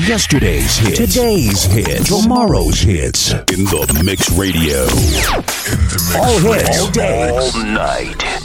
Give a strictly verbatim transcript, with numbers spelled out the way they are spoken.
Yesterday's hits, today's hits, tomorrow's hits. In the Mix Radio. In the Mix. All hits, all day, all night.